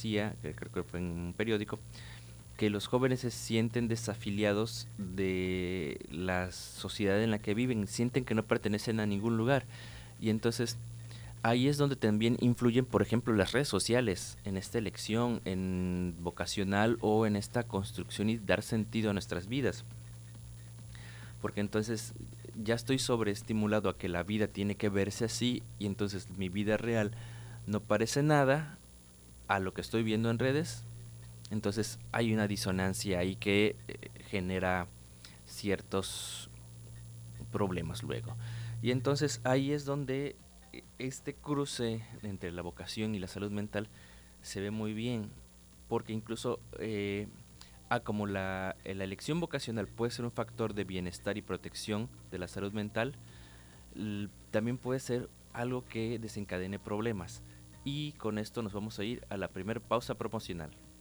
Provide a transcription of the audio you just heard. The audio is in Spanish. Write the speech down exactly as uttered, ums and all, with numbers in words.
decía, que creo que fue en un periódico, que los jóvenes se sienten desafiliados de la sociedad en la que viven, sienten que no pertenecen a ningún lugar. Y entonces ahí es donde también influyen, por ejemplo, las redes sociales en esta elección, en vocacional o en esta construcción y dar sentido a nuestras vidas. Porque entonces ya estoy sobreestimulado a que la vida tiene que verse así y entonces mi vida real no parece nada a lo que estoy viendo en redes. Entonces hay una disonancia ahí que eh, genera ciertos problemas luego. Y entonces ahí es donde eh, este cruce entre la vocación y la salud mental se ve muy bien, porque incluso eh, ah, como la, eh, la elección vocacional puede ser un factor de bienestar y protección de la salud mental, l- también puede ser algo que desencadene problemas. Y con esto nos vamos a ir a la primera pausa promocional.